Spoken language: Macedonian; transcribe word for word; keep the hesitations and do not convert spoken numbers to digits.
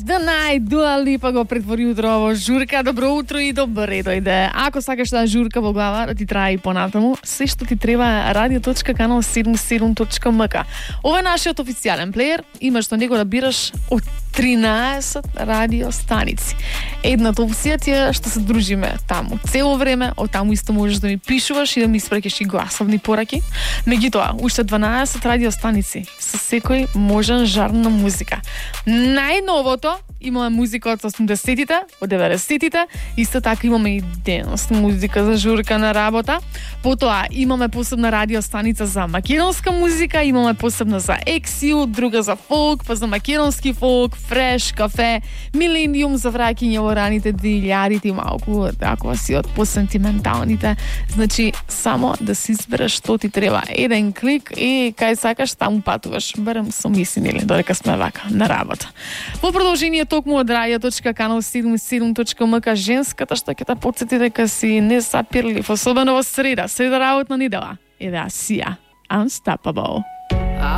The Night, Dua Lipa го претвори утро во журка. Добро утро и добре дојде. Ако сакаш да журка во глава, да ти трае и понатаму, се што ти треба е радио точка канал седумдесет и седум точка ем ка. Ова е нашиот официјален плеер. Имаш до него да бираш од тринаесет радио станици. Едната опција ти е што се дружиме таму цело време, од таму исто можеш да ми пишуваш и да ми испраќаш и гласовни пораки. Меѓутоа, уште дванаесет радио станици со секој можен жар на музика. Најновото имаме музика од осумдесетите, од деветдесетите, исто така имаме и денес музика за журка на работа. Потоа имаме посебна радио станица за македонска музика, имаме посебна за ексио, друга за фолк, па за македонски фолк, фреш, кафе, милениум за враќање во раните двилјадите и малку, ако си од посентименталните. Значи, само да си избереш што ти треба. Еден клик и кај сакаш таму патуваш. Барем со мислени или додека сме вака на работа. Во продолжение токму од радио точка канал седумдесет и седум точка ем ка женската што ќе те потсети дека си не сапирлив, особено во среда, среда работна недела. И да сија Unstoppable.